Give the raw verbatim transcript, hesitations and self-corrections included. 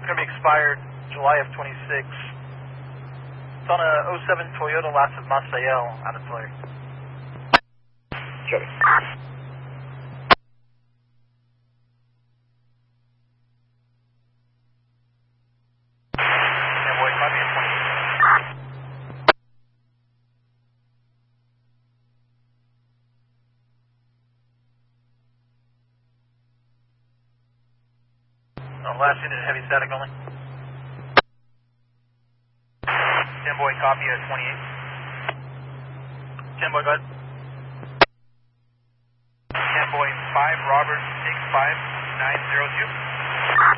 It's going to be expired July of twenty-six. It's on a oh seven Toyota Last of Masael out of Tulare. Chevy. Yeah, boy, copy at twenty-eight. Oh, last unit, heavy static only. ten boy, copy at twenty-eight. ten boy, go ahead. ten boy, five, Robert, six five nine zero two.